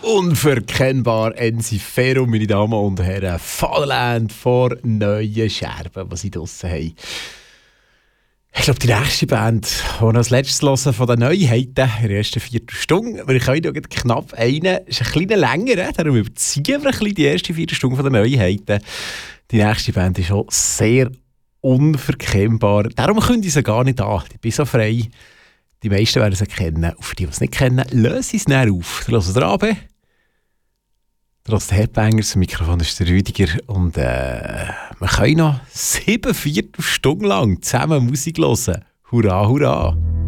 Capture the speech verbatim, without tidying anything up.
Unverkennbar Ensiferum, meine Damen und Herren. Fatherland vor neuen Scherben, die sie draussen haben. Ich glaube, die nächste Band, die wir als letztes hören von den Neuheiten, in der ersten Viertelstunde, wir können ja knapp einen, ist ein bisschen länger, darum überziehen wir ein bisschen die erste Viertelstunde von den Neuheiten. Die nächste Band ist auch sehr unverkennbar, darum können sie gar nicht an, ich bin so frei. Die meisten werden sie kennen, und für die, die es nicht kennen, löse ich es näher auf. Du hörst dran, du hörst den Headbangers, das Mikrofon ist der Rüdiger und äh, wir können noch sieben Viertelstunden lang zusammen Musik hören. Hurra, hurra!